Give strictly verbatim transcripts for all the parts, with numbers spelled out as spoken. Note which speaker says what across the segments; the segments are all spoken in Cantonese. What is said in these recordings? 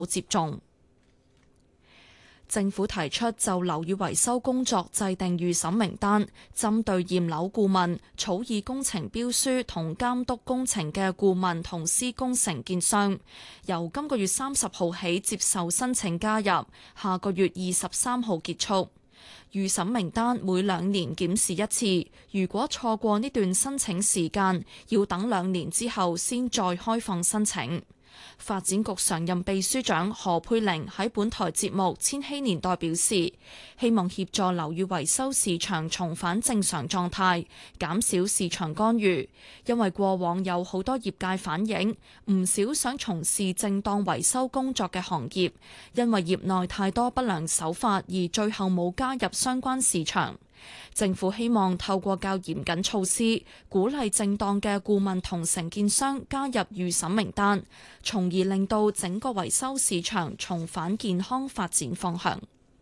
Speaker 1: 接種。政府提出就樓宇維修工作制定預審名單，針對驗樓顧問、草擬工程標書同監督工程嘅顧問同施工承建商，由今個月三十號起接受申請加入，下個月二十三號結束。預審名單每兩年檢視一次，如果錯過呢段申請時間，要等兩年之後先再開放申請。發展局常任秘書長何佩玲喺本台節目《千禧年代》表示，希望協助樓宇維修市場重返正常狀態，減少市場干預。因為過往有好多業界反映，唔少想從事正當維修工作嘅行業，因為業內太多不良手法而最後冇加入相關市場。政府希望透過較嚴謹措施，鼓勵正當嘅顧問同承建商加入預審名單，從而令到整個維修市場重返健康發展方向。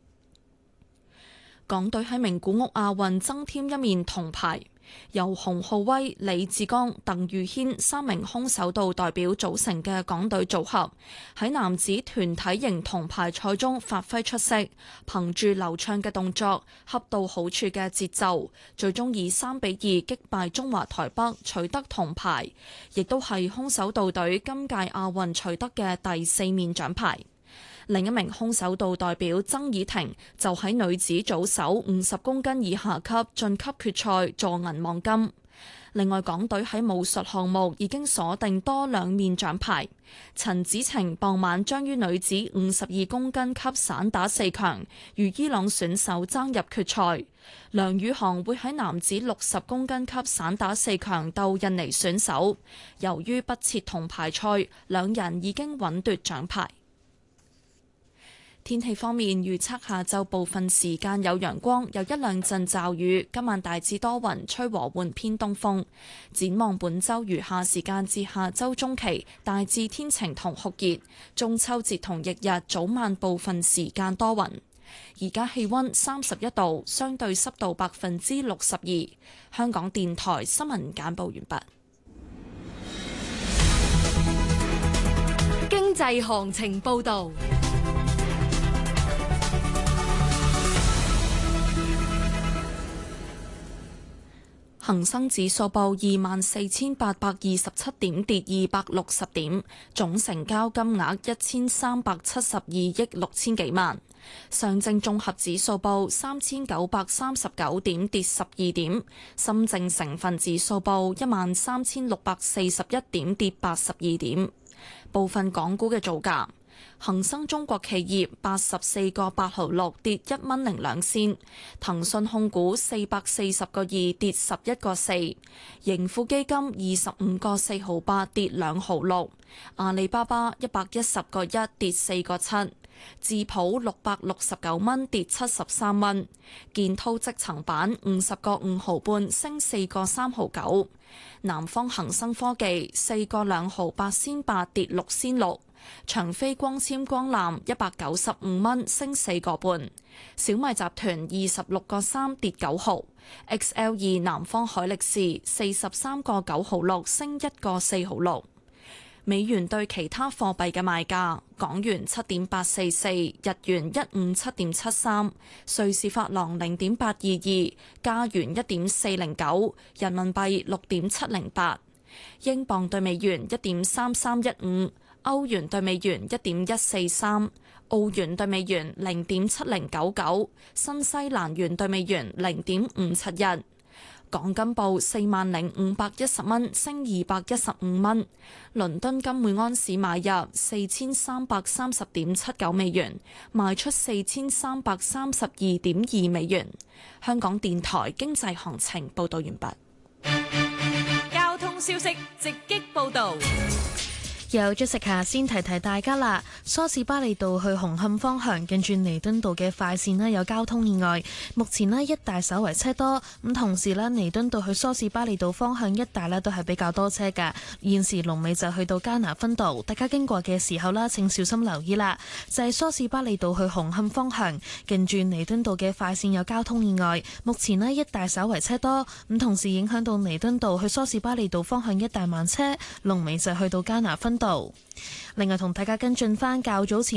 Speaker 1: 港隊喺名古屋亞運增添一面銅牌。由洪浩威、李志剛、鄧宇軒三名空手道代表組成嘅港隊組合，喺男子團體型銅牌賽中發揮出色，憑住流暢嘅動作、恰到好處嘅節奏，最終以三比二擊敗中華台北，取得銅牌，亦都係空手道隊今屆亞運取得嘅第四面獎牌。另一名空手道代表曾以婷就喺女子組手五十公斤以下級晉級決賽，坐銀望金。另外，港隊喺武術項目已經鎖定多兩面獎牌。陳子晴傍晚將於女子五十二公斤級散打四強，與伊朗選手爭入決賽。梁宇航會喺男子六十公斤級散打四強鬥印尼選手。由於不設銅牌賽，兩人已經穩奪獎牌。天氣方面，預測下晝部分時間有陽光，有一兩陣驟雨。今晚大致多雲，吹和緩偏東風。展望本週餘下時間至下週中期，大致天晴同酷熱。中秋節同翌日早晚部分時間多雲。而家氣溫三十一度，相對濕度百分之六十二。香港電台新聞簡報完畢。
Speaker 2: 經濟行情報導。
Speaker 1: 恒生指數報二萬四千八百二十七點，跌二百六十點，總成交金額一千三百七十二億六千幾萬。上證綜合指數報三千九百三十九點，跌十二點。深證成分指數報一萬三千六百四十一點，跌八十二點。部分港股嘅造價。恒生中國企業八十四個八毫六，跌一蚊零兩仙，騰訊控股四百四十個二，跌十一個四，盈富基金二十五個四毫八，跌兩毫六，阿里巴巴一百一十個一，跌四個七，智普六百六十九蚊，跌七十三蚊，建滔積層板五十個五毫半，升四個三毫九，南方恒生科技四個兩毫八仙八，跌六仙六。長飛光纖光纜一百九十五蚊，升四個半。小米集團二十六個三，跌九毫。X L 二南方海力士四十三個九毫六，升一個四毫六。美元對其他貨幣嘅賣價：港元七點八四四，日元一五七點七三，瑞士法郎零點八二二，加元一點四零九，人民幣六點七零八，英鎊對美元一點三三一五。歐元對美元一點一四三，澳元對美元零點七零九九，新西蘭元對美元零點五七一。港金報四萬零五百一十蚊，升二百一十五蚊。倫敦金每安士買入四千三百三十點七九美元，賣出四千三百三十二點二美元。香港電台經濟行情報道完畢。
Speaker 2: 交通消息直擊報道。
Speaker 3: 有咗食下先提提大家啦，梳士巴利道去紅磡方向近住彌敦道嘅快線呢有交通意外，目前呢一帶稍為車多，咁同時呢彌敦道去梳士巴利道方向一帶呢都係比較多車㗎，現時龍尾就去到加拿分道，大家經過嘅時候啦請小心留意啦，就係梳士巴利道去紅磡方向近住彌敦道嘅快線有交通意外，目前呢一帶稍為車多，咁同時影響到彌敦道去梳士巴利道方向一帶慢車，龍尾就去到加拿分度。另外同大家跟進返較早前